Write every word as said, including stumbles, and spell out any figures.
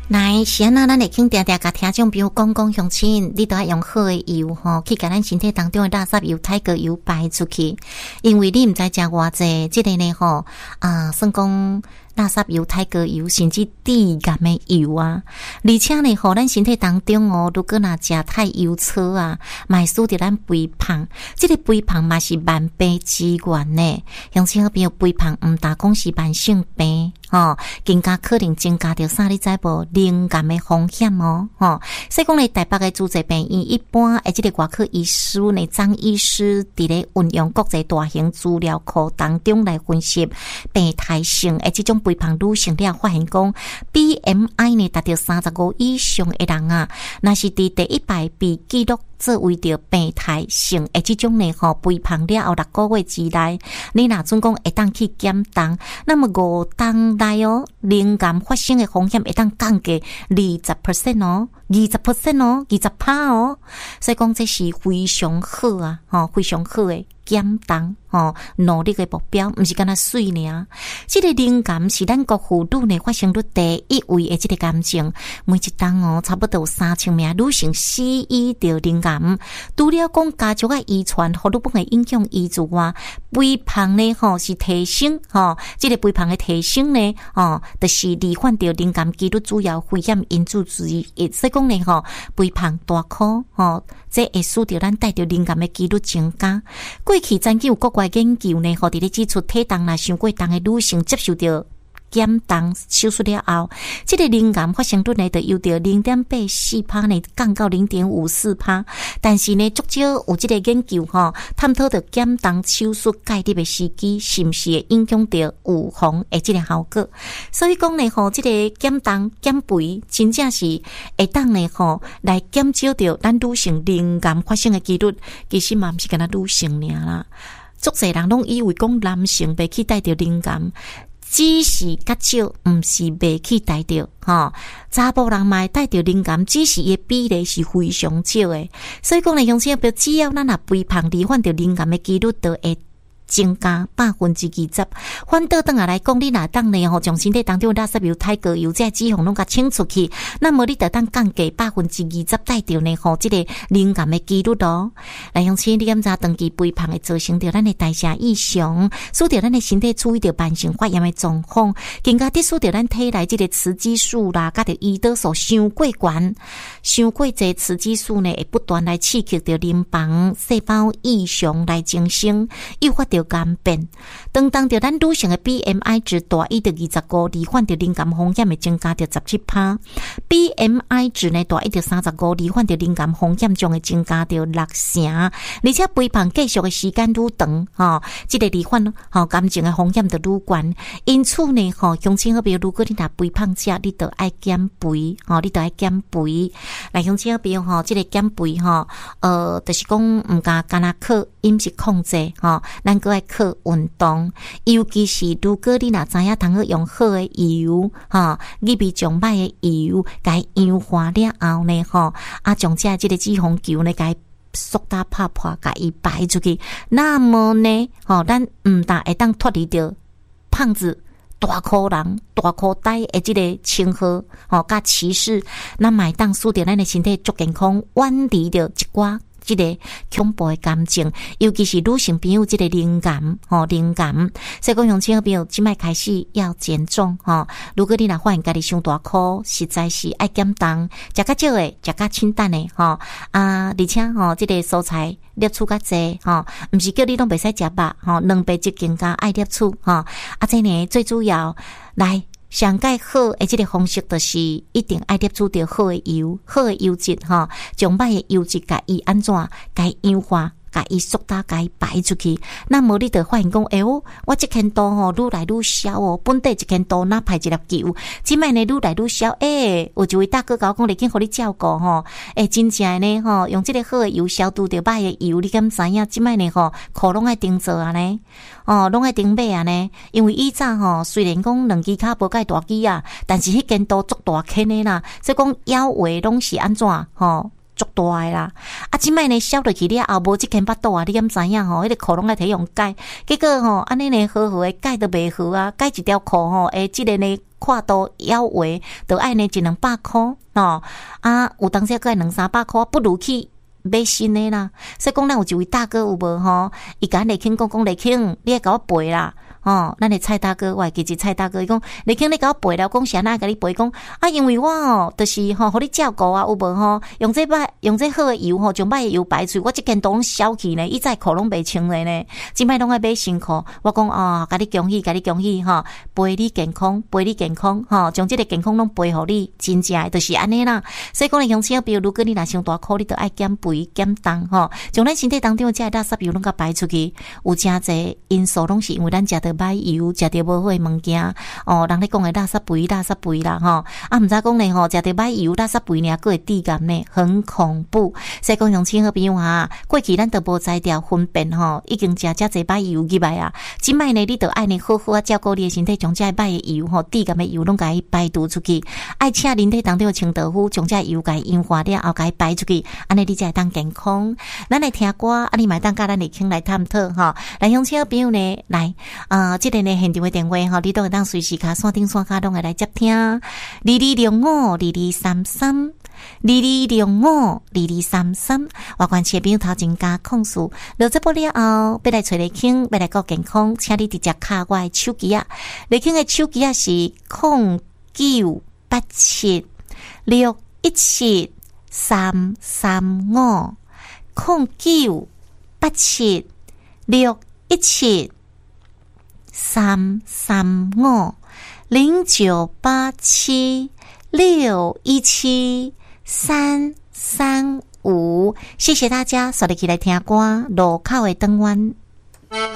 来，是安那咱会肯定定甲听众朋友讲讲乡亲，你都要用好的油吼，去甲咱身体当中的垃圾油、体格油排出去，因为你毋知食偌济，即个呢吼啊，算讲垃圾油、体格油，甚至致癌的油啊，而且呢，吼咱身体当中哦，如果若食太油粗啊，嘛使得咱肥胖，即、這个肥胖嘛是万病之源呢。乡亲好朋友，肥胖毋单讲是慢性病。哦，更加可能增加着啥？你知无？灵感的风险哦，哦，所以讲咧，台北的主治病院一般，诶，即个外科医师呢，张医师伫咧运用国际大型资料库当中来分析病态性诶，即种肥胖女性了，发现讲 B M I 呢达到三十五以上的人啊，那是伫第一排被记录作为着病态性诶，即种呢吼肥胖了后六个月之内，你若总讲会当去减重，那么五当内哦，灵感发生的风险会当降低二十 percent 哦，二十 percent 哦，二十趴哦，所以讲这是非常好啊，吼，非常好诶。减重哦，努力的目标，毋是干那水尔。这个灵感是咱国妇女呢发生率第一位的这个感情，每一档哦，差不多有三千名女性死于着灵感。除了讲家族的遗传和日本的影响以外，肥胖呢吼是提升吼，这个肥胖的提升呢哦，就是罹患着灵感几率主要危险因素之一。所以讲呢吼，肥胖大颗吼，这会使得咱带着灵感的几率增加。过去曾经有国外研究呢，互伫咧指出体重若伤过重的女性接受到减重手术了后，这个灵感发生率呢，就由着 零点八四 趴呢降到 零点五四 趴。但是呢，足少有这个研究吼，探讨着减重手术介入的时机，是不是会影响到预防的这个效果？所以讲呢，吼，这个减重减肥真正是会当呢吼来减少掉咱女性灵感发生的几率。其实嘛，毋是干那女性尔啦，足侪人拢以为讲男性袂去带着灵感。只是较少，毋是袂去带着吼。查甫人嘛会带着灵感，只是伊比例是非常少诶。所以讲呢，乡亲朋友，只要咱若肥胖罹患着灵感诶几率，都会增加百分之二十。反倒转下来讲，你若当呢吼，从身体当中垃圾油、体格油这脂肪拢甲清出去，那么你就当降低百分之二十，带着呢吼，这个灵感的几率咯。来，乡亲，你敢知长期肥胖会造成着咱的代谢异常，使得咱的身体处于着慢性发炎的状况，更加得使得咱体内这个雌激素啦，甲着胰岛素伤过悬，伤过这雌激素呢，会不断来刺激着淋巴细胞异常来增生，诱发着癌变。当当着咱女性的 B M I 值大于着二十五，罹患着灵感风险会增加着十七趴。B M I 值呢大于着三十五，罹患着灵感风险将会增加着六成。而且肥胖继续的时间愈长，吼，这个罹患吼感情的风险就愈悬。因此呢，吼，乡亲好朋友，如果你若肥胖者，你就爱减肥，吼，你就爱减肥。来，乡亲好朋友，吼，这个减肥，吼，呃，就是讲毋加干那靠饮食控制，吼，咱个爱靠运动，尤其是如果你若知影通去用好的油，吼，入味上歹的油，该氧化了后呢，吼，啊，将这这个脂肪球呢，该缩大拍破，甲伊排出去，那么呢，吼，咱毋但会当脱离着胖子、大颗人、大颗呆的这个称号，吼，甲歧视，咱嘛会当使得咱的身体足健康，远离着一寡这个恐怖的感情，尤其是女性朋友这个灵感吼灵感，所以讲乡亲朋友即摆开始要减重吼。如果你若发现家己伤大颗，实在是爱减重，食较少诶，食较清淡诶吼啊，而且吼这个蔬菜摄取较济吼，毋是叫你拢袂使食肉吼，两倍质更加爱摄取吼。啊，这呢最主要来。上介好诶，这个方式就是一定爱摄取到好诶油，好诶油脂吼，将歹诶油脂甲伊安怎，甲伊氧化，甲伊缩大，甲伊排出去。那么你就发现讲，哎哟，我这圈刀吼愈来愈小哦，本地一圈刀哪排一粒球，即摆呢愈来愈小。诶、欸，有一位大哥甲我讲，嚟紧互你照顾吼，诶、欸，真正呢吼，用这个好诶油消毒着歹诶油，你敢知影？即摆呢吼，裤拢爱订做啊呢。哦，拢爱顶买啊呢，因为以前吼虽然讲两支骹无介大支啊，但是迄间都足大坑的啦，所以讲腰围拢是安怎吼， 足大诶啦。啊，即摆呢烧落去了后无即间巴肚啊，你敢知影吼？迄个裤拢爱摕用解，结果吼安尼呢好好诶解都袂好啊，解一条裤吼，诶，即个呢跨度腰围都爱呢一两百箍喏，啊，有当时个两三百箍，不如去买新诶啦。所以讲咱有一位大哥有无吼？伊甲雷庆讲讲雷庆，你爱甲我陪啦。哦，咱的蔡大哥，我记住蔡大哥，伊讲，你听你甲我陪了，讲啥哪甲你陪讲啊？因为我哦，就是吼，互你照顾啊，有无吼？用这摆用这好的油吼，将歹的油排出，我即件都拢烧去呢，伊在裤拢袂清咧呢，即摆拢爱买新裤。我讲啊，甲你恭喜，甲你恭喜吼，陪你健康，陪你健康吼，将即个健康拢陪互你，真正就是安尼啦。所以讲咧，乡亲朋友，如果你若伤大箍，你都爱减肥减重吼，将咱身体当中的这垃圾油拢甲排出去，有诚侪因素拢是因为咱食的。买油食着无好诶物件哦，人咧讲诶垃圾肥垃圾肥啦吼，啊毋知讲咧吼，食着买油垃圾肥呢，佫会致癌呢，很恐怖。所以讲乡亲好朋友啊，过去咱都无才调分辨吼，已经食遮济买油入来啊，即摆呢，你着爱呢好好啊照顾你诶身体，将遮买诶油吼，致癌诶油拢甲伊排除出去，爱请人体当中诶清道夫将遮油甲伊氧化了后甲伊排出去，安尼你才会当健康。咱来听歌，啊你嘛当甲咱嚟倾来探讨吼，来乡亲好朋友呢来啊。呃，这个呢现场的电话吼，你都会当随时卡线顶线卡拢会来接听。二二六五二二三三，二二六五二二三三。我关切朋友头前加控诉，落这波了后，要来找雷庆，要来搞健康，请你直接卡我的手机啊。雷庆的手机啊是空九八七六一七三三五，空九八七六一七。三三五零九八七六一七三三五，谢谢大家，锁定起来听歌，路口的灯湾。